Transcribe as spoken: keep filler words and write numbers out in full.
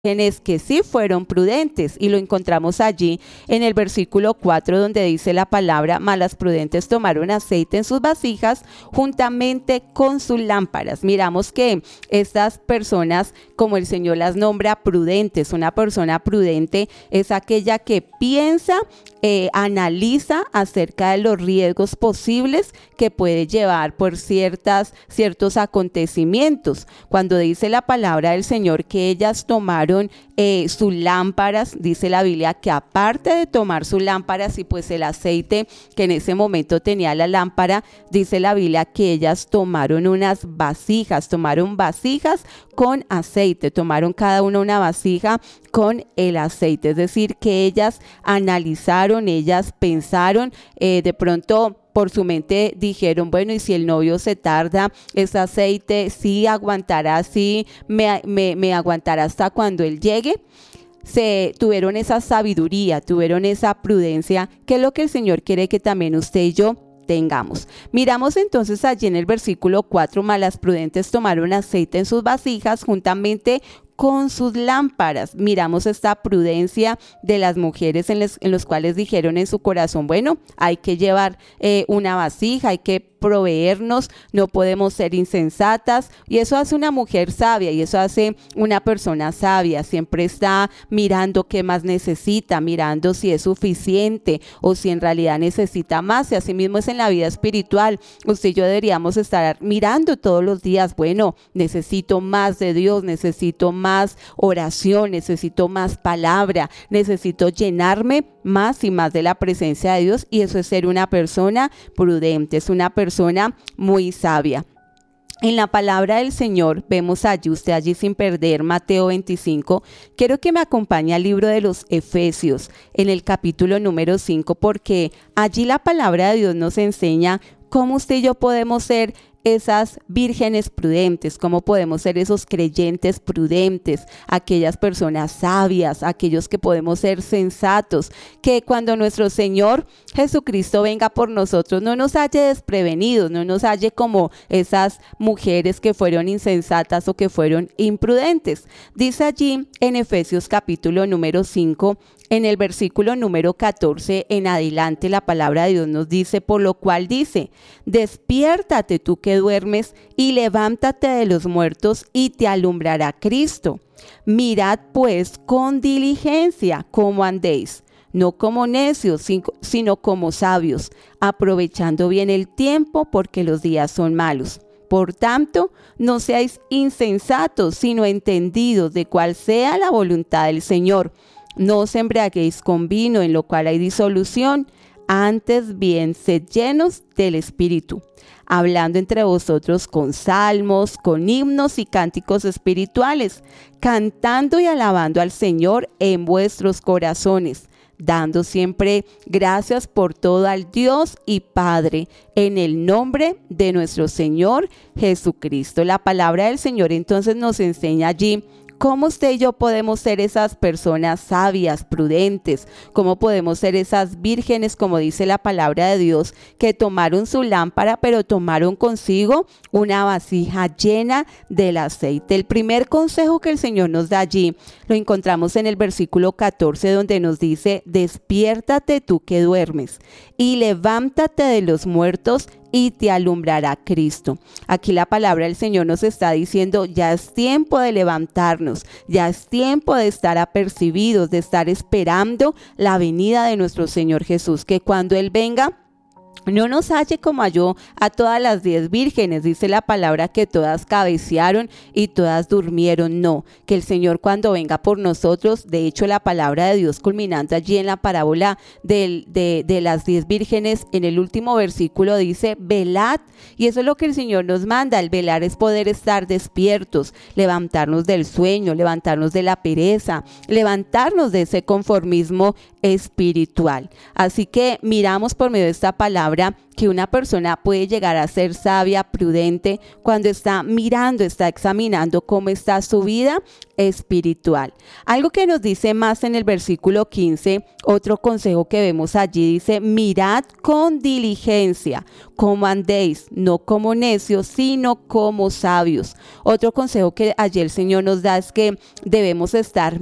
que sí fueron prudentes, y lo encontramos allí en el versículo cuatro, donde dice la palabra: mas las prudentes tomaron aceite en sus vasijas juntamente con sus lámparas. Miramos que estas personas, como el Señor las nombra prudentes, una persona prudente es aquella que piensa, eh, analiza acerca de los riesgos posibles que puede llevar por ciertas, ciertos acontecimientos. Cuando dice la palabra del Señor que ellas tomaron Eh, sus lámparas, dice la Biblia que aparte de tomar sus lámparas y pues el aceite que en ese momento tenía la lámpara, dice la Biblia que ellas tomaron unas vasijas, tomaron vasijas con aceite, tomaron cada una una vasija con el aceite, es decir, que ellas analizaron, ellas pensaron, eh, de pronto por su mente dijeron: bueno, y si el novio se tarda, ese aceite sí aguantará, sí me, me, me aguantará hasta cuando él llegue. Se tuvieron esa sabiduría, tuvieron esa prudencia, que es lo que el Señor quiere que también usted y yo tengamos. Miramos entonces allí en el versículo cuatro: mas las prudentes tomaron aceite en sus vasijas juntamente con sus lámparas. Miramos esta prudencia de las mujeres en, les, en los cuales dijeron en su corazón: bueno, hay que llevar eh, una vasija, hay que proveernos, no podemos ser insensatas, y eso hace una mujer sabia, y eso hace una persona sabia. Siempre está mirando qué más necesita, mirando si es suficiente o si en realidad necesita más. Y así mismo es en la vida espiritual. Usted y yo deberíamos estar mirando todos los días: bueno, necesito más de Dios, necesito más oración, necesito más palabra, necesito llenarme más y más de la presencia de Dios, y eso es ser una persona prudente, es una persona muy sabia. En la palabra del Señor vemos allí, usted allí sin perder, Mateo veinticinco. Quiero que me acompañe al libro de los Efesios, en el capítulo número cinco, porque allí la palabra de Dios nos enseña cómo usted y yo podemos ser esas vírgenes prudentes, cómo podemos ser esos creyentes prudentes, aquellas personas sabias, aquellos que podemos ser sensatos, que cuando nuestro Señor Jesucristo venga por nosotros no nos halle desprevenidos, no nos halle como esas mujeres que fueron insensatas o que fueron imprudentes. Dice allí en Efesios capítulo número cinco, en el versículo número catorce en adelante, la palabra de Dios nos dice: por lo cual dice, despiértate tú que duermes y levántate de los muertos y te alumbrará Cristo. Mirad pues con diligencia cómo andéis, no como necios, sino como sabios, aprovechando bien el tiempo, porque los días son malos. Por tanto, no seáis insensatos, sino entendidos de cuál sea la voluntad del Señor. No os embriaguéis con vino, en lo cual hay disolución, antes bien sed llenos del Espíritu, hablando entre vosotros con salmos, con himnos y cánticos espirituales, cantando y alabando al Señor en vuestros corazones, dando siempre gracias por todo al Dios y Padre, en el nombre de nuestro Señor Jesucristo. La palabra del Señor entonces nos enseña allí cómo usted y yo podemos ser esas personas sabias, prudentes, cómo podemos ser esas vírgenes, como dice la palabra de Dios, que tomaron su lámpara, pero tomaron consigo una vasija llena del aceite. El primer consejo que el Señor nos da allí lo encontramos en el versículo catorce, donde nos dice: despiértate tú que duermes y levántate de los muertos y te alumbrará Cristo. Aquí la palabra del Señor nos está diciendo: ya es tiempo de levantarnos, ya es tiempo de estar apercibidos, de estar esperando la venida de nuestro Señor Jesús, que cuando Él venga no nos halle como halló a todas las diez vírgenes. Dice la palabra que todas cabecearon y todas durmieron. No, que el Señor cuando venga por nosotros, de hecho la palabra de Dios culminando allí en la parábola de, de, de las diez vírgenes, en el último versículo dice: velad. Y eso es lo que el Señor nos manda. El velar es poder estar despiertos, levantarnos del sueño, levantarnos de la pereza, levantarnos de ese conformismo espiritual. Así que miramos por medio de esta palabra palabra que una persona puede llegar a ser sabia, prudente, cuando está mirando, está examinando cómo está su vida espiritual. Algo que nos dice más en el versículo quince, otro consejo que vemos allí dice: mirad con diligencia cómo andéis, no como necios, sino como sabios. Otro consejo que allí el Señor nos da es que debemos estar